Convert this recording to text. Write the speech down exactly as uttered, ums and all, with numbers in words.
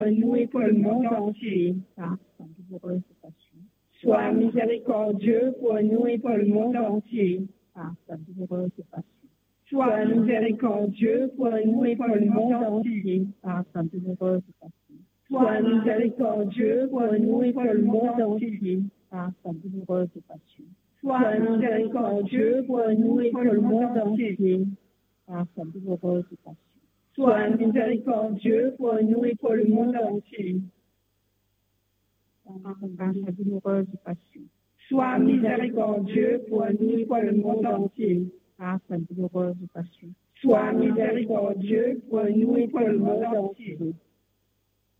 nous et pour le monde entier. Par sa douloureuse passion. Sois miséricordieux pour nous et pour le monde entier. Par sa douloureuse passion. Sois miséricordieux pour nous et pour le monde entier. Par sa douloureuse passion. Sois miséricordieux pour nous et pour le monde entier. Par sa douloureuse passion. Sois miséricordieux pour nous et pour le monde entier. Par sa douloureuse passion. Sois miséricordieux pour nous et pour le monde entier. Par sa douloureuse passion. Sois miséricordieux pour nous et pour le monde entier. Par sa douloureuse passion. Sois miséricordieux pour nous et pour le monde entier.